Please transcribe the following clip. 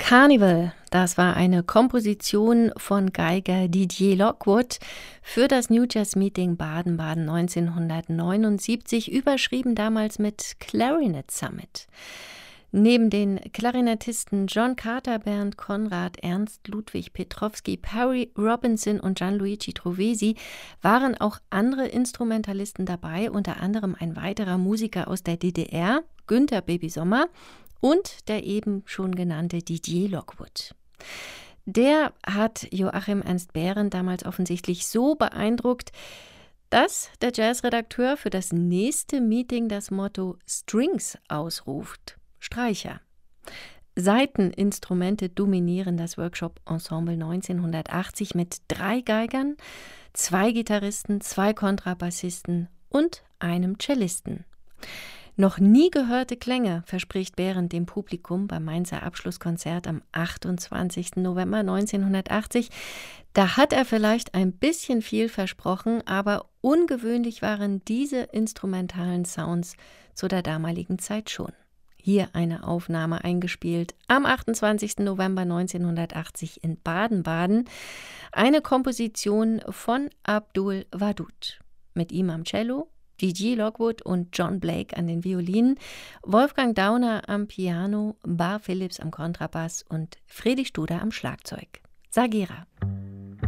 Carnival, das war eine Komposition von Geiger Didier Lockwood für das New Jazz Meeting Baden-Baden 1979, überschrieben damals mit Clarinet Summit. Neben den Klarinettisten John Carter, Bernd Conrad, Ernst Ludwig Petrowski, Perry Robinson und Gianluigi Trovesi waren auch andere Instrumentalisten dabei, unter anderem ein weiterer Musiker aus der DDR, Günter Baby Sommer, und der eben schon genannte Didier Lockwood. Der hat Joachim Ernst Behrendt damals offensichtlich so beeindruckt, dass der Jazzredakteur für das nächste Meeting das Motto Strings ausruft. Streicher. Saiteninstrumente dominieren das Workshop-Ensemble 1980 mit 3 Geigern, 2 Gitarristen, 2 Kontrabassisten und einem Cellisten. Noch nie gehörte Klänge verspricht Behrendt dem Publikum beim Mainzer Abschlusskonzert am 28. November 1980. Da hat er vielleicht ein bisschen viel versprochen, aber ungewöhnlich waren diese instrumentalen Sounds zu der damaligen Zeit schon. Hier eine Aufnahme eingespielt am 28. November 1980 in Baden-Baden. Eine Komposition von Abdul Wadud. Mit ihm am Cello, Didier Lockwood und John Blake an den Violinen, Wolfgang Dauner am Piano, Bar Phillips am Kontrabass und Fredi Studer am Schlagzeug. Sagira.